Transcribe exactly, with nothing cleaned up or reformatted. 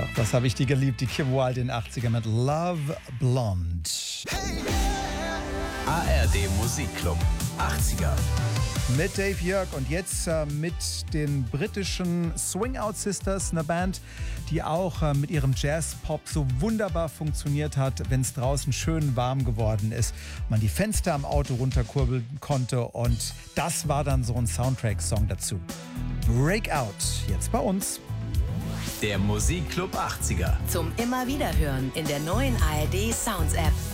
Was habe ich die geliebt, die Kim Wilde in den achtziger mit Love Blonde. A R D Musikclub achtziger. Mit Dave Jörg und jetzt äh, mit den britischen Swing Out Sisters, eine Band, die auch äh, mit ihrem Jazz-Pop so wunderbar funktioniert hat, wenn es draußen schön warm geworden ist, man die Fenster am Auto runterkurbeln konnte und das war dann so ein Soundtrack-Song dazu. Breakout, jetzt bei uns. Der Musikclub achtziger. Zum immer wieder hören in der neuen A R D Sounds App.